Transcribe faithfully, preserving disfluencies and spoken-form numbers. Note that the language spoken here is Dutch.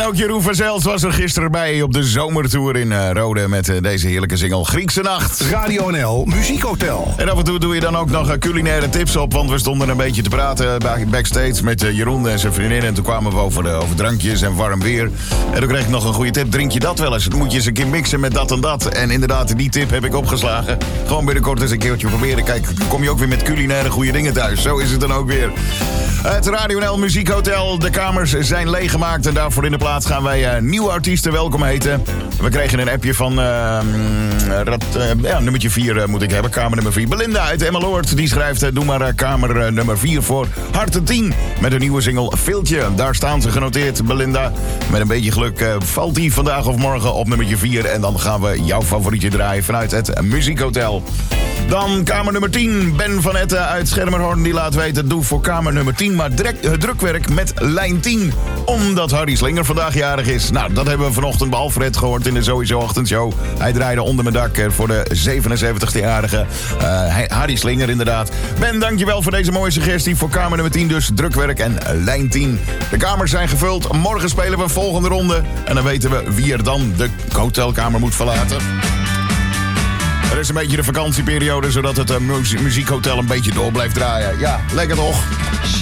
ook Jeroen van Zelst was er gisteren bij op de zomertour in uh, Rode met uh, deze heerlijke single Griekse Nacht. Radio N L Muziekhotel. En af en toe doe je dan ook nog uh, culinaire tips op, want we stonden een beetje te praten backstage met uh, Jeroen en zijn vriendin. En toen kwamen we over, uh, over drankjes en warm weer. En toen kreeg ik nog een goede tip. Drink je dat wel eens? Dan moet je eens een keer mixen met dat en dat. En inderdaad, die tip heb ik opgeslagen. Gewoon binnenkort eens een keertje proberen. Kijk, dan kom je ook weer met culinaire goede dingen thuis. Zo is het dan ook weer. Het Radio N L Muziekhotel. De kamers zijn leeggemaakt. En daarvoor in de plaats gaan wij uh, nieuwe artiesten welkom heten. We kregen een appje van uh, rat, uh, ja, nummertje vier uh, moet ik hebben. Kamer nummer vier. Belinda uit Emmeloord. Die schrijft, uh, doe maar uh, kamer uh, nummer vier voor Harte tien. Met een nieuwe single Filtje. Daar staan ze genoteerd, Belinda. Met een beetje geluk uh, valt die vandaag of morgen op nummertje vier. En dan gaan we jouw favorietje draaien vanuit het Muziekhotel. Dan kamer nummer tien. Ben van Etten uit Schermerhorn die laat weten... doe voor kamer nummer tien maar direct, uh, drukwerk met lijn tien. Omdat Harry Slinger vandaag jarig is. Nou, dat hebben we vanochtend bij Alfred gehoord in de Sowieso Ochtendshow. Hij draaide onder mijn dak uh, voor de zevenenzeventigste-jarige uh, Harry Slinger inderdaad. Ben, dankjewel voor deze mooie suggestie. Voor kamer nummer tien dus drukwerk en uh, lijn tien. De kamers zijn gevuld. Morgen spelen we een volgende ronde. En dan weten we wie er dan de hotelkamer moet verlaten. Er is een beetje de vakantieperiode, zodat het uh, muziekhotel een beetje door blijft draaien. Ja, lekker toch?